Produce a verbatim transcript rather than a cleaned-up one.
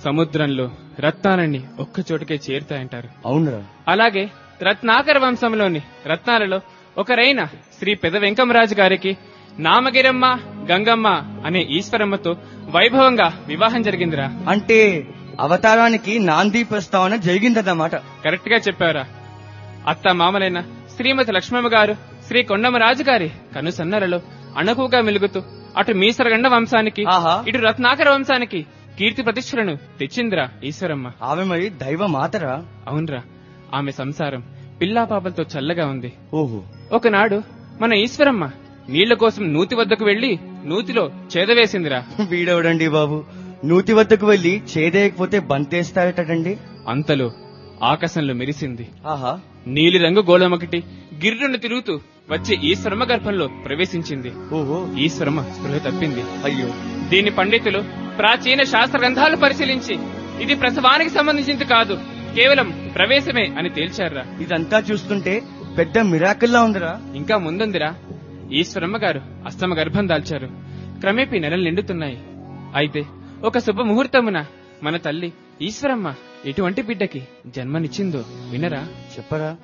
సముద్రంలో రత్నాలన్నీ ఒక్క చోటుకే చేరుతాయంటారు. అవునరా. అలాగే రత్నాకర వంశంలోని రత్నాలలో ఒకరైన శ్రీ పెద వెంకమరాజు గారికి నామగిరమ్మ గంగమ్మ అనే ఈశ్వరమ్మతో వైభవంగా వివాహం జరిగిందిరా. అంటే అవతారానికి నాంది ప్రస్తావన జరిగిందన్నమాట. కరెక్ట్ గా చెప్పారా. అత్త మామలైన శ్రీమతి లక్ష్మమ్మ గారు శ్రీ కొండమరాజు గారి కనుసన్నరలో అణకుగా మెలుగుతూ అటు మీసరగండ వంశానికి ఇటు రత్నాకర వంశానికి కీర్తి ప్రతిష్టలను తెచ్చిందిరా ఈశ్వరమ్మ. ఆమె మరి దైవ మాతరా? అవునరా. ఆమె సంసారం పిల్లా పాపలతో చల్లగా ఉంది. ఓహో. ఒకనాడు మన ఈశ్వరమ్మ నీళ్ల కోసం నూతి వద్దకు వెళ్లి నూతిలో చేదవేసిందిరా. వీడవడండి బాబు, నూతి వద్దకు వెళ్లి చేదేయకపోతే బంతేస్తారటండి. అంతలో ఆకాశంలో మెరిసింది. ఆహా. నీలి రంగు గోళమొకటి గిర్రును తిరుగుతూ వచ్చి ఈశ్వరమ్మ గర్భంలో ప్రవేశించింది. ఓహో. ఈశ్వరమ్మ స్పృహ తప్పింది. అయ్యో. దీని పండితులు ప్రాచీన శాస్త్ర గ్రంథాలు పరిశీలించి ఇది ప్రసవానికి సంబంధించింది కాదు, కేవలం ప్రవేశమే అని తేల్చారా. ఇదంతా చూస్తుంటే పెద్ద మిరాకిల్లా ఉందిరా. ఇంకా ముందుందిరా. ఈశ్వరమ్మ గారు అష్టమ గర్భం దాల్చారు. క్రమేపీ నెలలు నిండుతున్నాయి. అయితే ఒక శుభముహూర్తమున మన తల్లి ఈశ్వరమ్మ ఎటువంటి బిడ్డకి జన్మనిచ్చిందో వినరా. చెప్పరా.